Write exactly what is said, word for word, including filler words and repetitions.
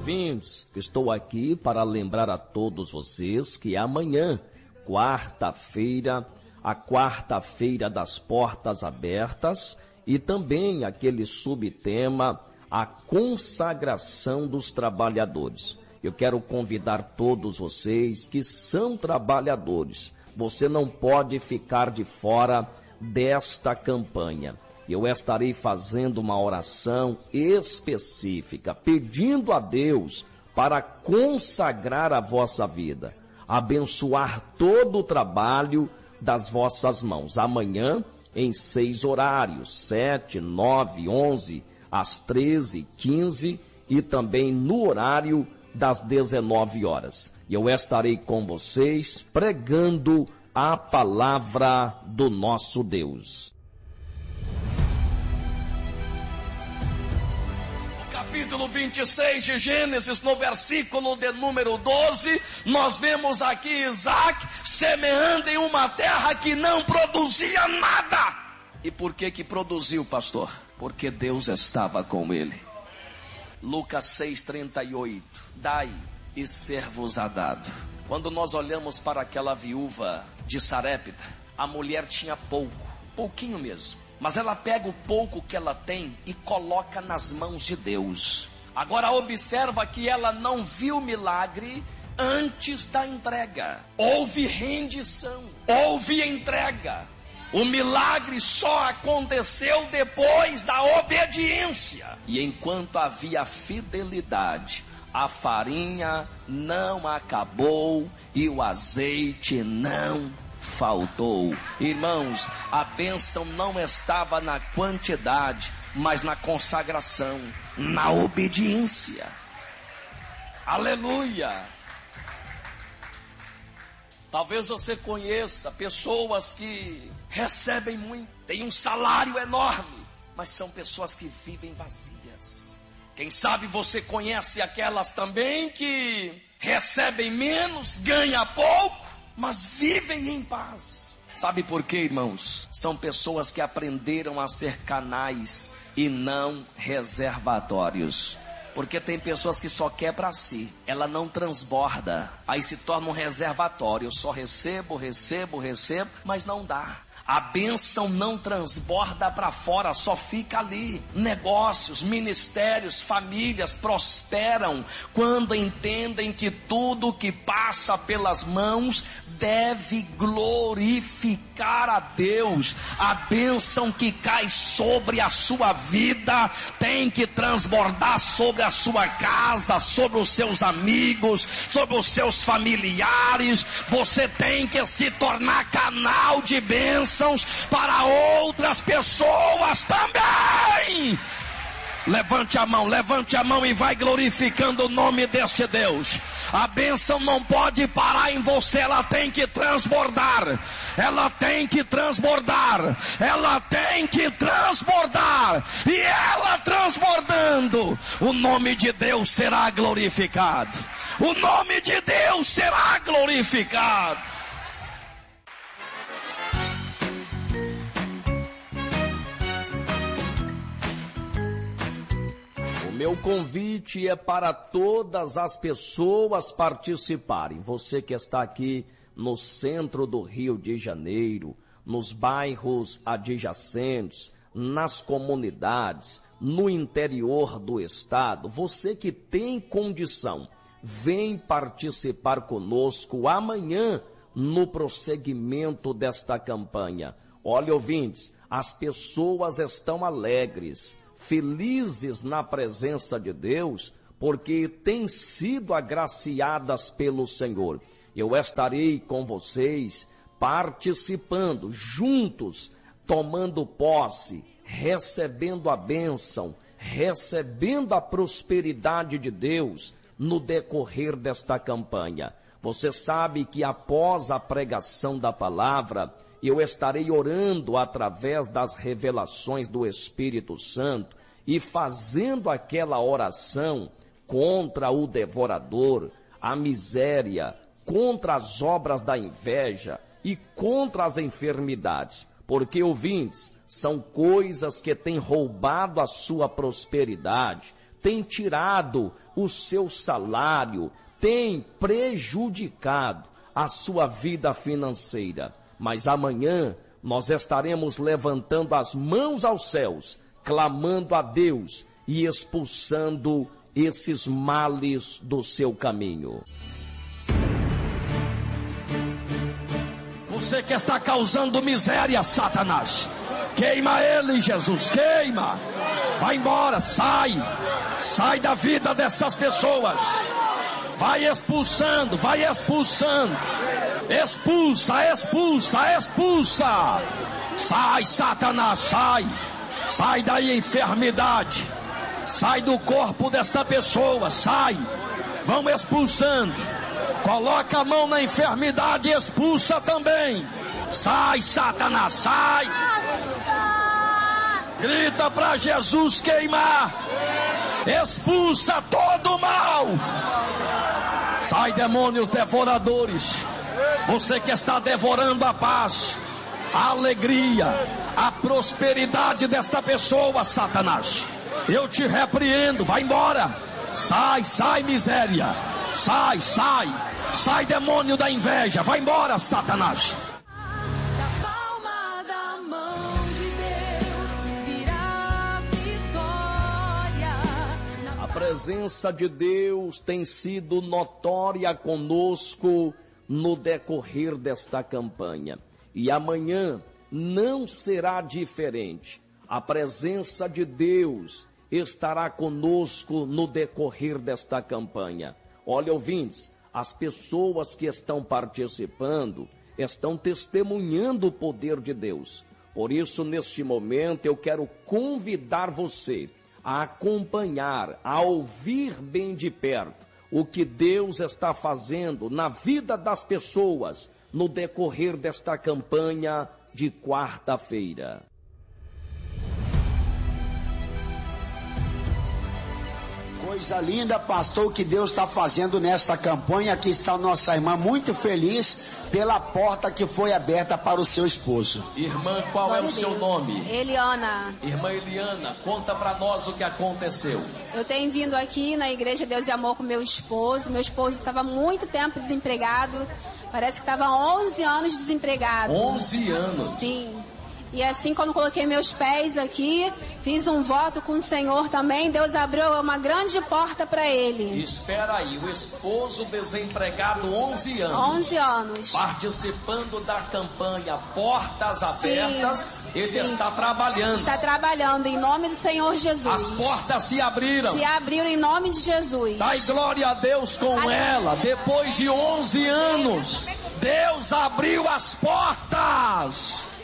ouvintes, estou aqui para lembrar a todos vocês que amanhã, quarta-feira, a quarta-feira das portas abertas e também aquele subtema, a consagração dos trabalhadores. Eu quero convidar todos vocês que são trabalhadores. Você não pode ficar de fora desta campanha. Eu estarei fazendo uma oração específica, pedindo a Deus para consagrar a vossa vida, abençoar todo o trabalho das vossas mãos. Amanhã, em seis horários, sete, nove, onze, às treze, quinze e também no horário das dezenove horas. E eu estarei com vocês pregando a palavra do nosso Deus. Capítulo vinte e seis de Gênesis, no versículo de número doze, nós vemos aqui Isaac semeando em uma terra que não produzia nada. E por que que produziu, pastor? Porque Deus estava com ele. Lucas seis, trinta e oito, dai e ser-vos-á dado. Quando nós olhamos para aquela viúva de Sarepta, a mulher tinha pouco, pouquinho mesmo. Mas ela pega o pouco que ela tem e coloca nas mãos de Deus. Agora observa que ela não viu milagre antes da entrega. Houve rendição, houve entrega. O milagre só aconteceu depois da obediência. E enquanto havia fidelidade, a farinha não acabou e o azeite não faltou. Irmãos, a bênção não estava na quantidade, mas na consagração, na obediência. Aleluia! Talvez você conheça pessoas que recebem muito, têm um salário enorme, mas são pessoas que vivem vazias. Quem sabe você conhece aquelas também que recebem menos, ganham pouco, mas vivem em paz. Sabe por quê, irmãos? São pessoas que aprenderam a ser canais e não reservatórios. Porque tem pessoas que só quer para si, ela não transborda, aí se torna um reservatório. Eu só recebo, recebo, recebo, mas não dá. A bênção não transborda para fora, só fica ali. Negócios, ministérios, famílias prosperam quando entendem que tudo que passa pelas mãos deve glorificar a Deus. A bênção que cai sobre a sua vida tem que transbordar sobre a sua casa, sobre os seus amigos, sobre os seus familiares. Você tem que se tornar canal de bênção para outras pessoas também. Levante a mão, levante a mão e vai glorificando o nome deste Deus. A bênção não pode parar em você, ela tem que transbordar. Ela tem que transbordar. Ela tem que transbordar. E ela transbordando, o nome de Deus será glorificado. O nome de Deus será glorificado. Meu convite é para todas as pessoas participarem. Você que está aqui no centro do Rio de Janeiro, nos bairros adjacentes, nas comunidades, no interior do estado, você que tem condição, vem participar conosco amanhã no prosseguimento desta campanha. Olha, ouvintes, as pessoas estão alegres, felizes na presença de Deus, porque têm sido agraciadas pelo Senhor. Eu estarei com vocês participando, juntos, tomando posse, recebendo a bênção, recebendo a prosperidade de Deus no decorrer desta campanha. Você sabe que após a pregação da palavra, eu estarei orando através das revelações do Espírito Santo e fazendo aquela oração contra o devorador, a miséria, contra as obras da inveja e contra as enfermidades. Porque, ouvintes, são coisas que têm roubado a sua prosperidade, tem tirado o seu salário, tem prejudicado a sua vida financeira. Mas amanhã nós estaremos levantando as mãos aos céus, clamando a Deus e expulsando esses males do seu caminho. Você que está causando miséria, Satanás, queima ele, Jesus, queima. Vai embora, sai, sai da vida dessas pessoas. Vai expulsando, vai expulsando. Expulsa, expulsa, expulsa. Sai, Satanás, sai. Sai daí, enfermidade. Sai do corpo desta pessoa, sai. Vamos expulsando. Coloca a mão na enfermidade e expulsa também. Sai, Satanás, sai. Grita para Jesus queimar. Expulsa todo o mal. Sai, demônios devoradores. Você que está devorando a paz, a alegria, a prosperidade desta pessoa, Satanás, eu te repreendo, vai embora. Sai, sai, miséria. Sai, sai, sai, demônio da inveja, vai embora, Satanás. Da palma da mão de Deus virá vitória. A presença de Deus tem sido notória conosco no decorrer desta campanha. E amanhã não será diferente. A presença de Deus estará conosco no decorrer desta campanha. Olha, ouvintes, as pessoas que estão participando estão testemunhando o poder de Deus. Por isso, neste momento, eu quero convidar você a acompanhar, a ouvir bem de perto o que Deus está fazendo na vida das pessoas no decorrer desta campanha de quarta-feira. Coisa linda, pastor, que Deus está fazendo nesta campanha. Aqui está nossa irmã muito feliz pela porta que foi aberta para o seu esposo. Irmã, qual é o seu nome? Eliana. Irmã Eliana, conta para nós o que aconteceu. Eu tenho vindo aqui na Igreja Deus e Amor com meu esposo. Meu esposo estava muito tempo desempregado. Parece que estava onze anos desempregado. onze anos? Sim. E assim, quando coloquei meus pés aqui, fiz um voto com o Senhor também, Deus abriu uma grande porta para ele. Espera aí, o esposo desempregado, onze anos. onze anos. Participando da campanha Portas Abertas, sim, ele sim. está trabalhando. Está trabalhando em nome do Senhor Jesus. As portas se abriram. Se abriram em nome de Jesus. Dai glória a Deus com Aleluia. Ela. Depois de onze anos, Deus abriu as portas.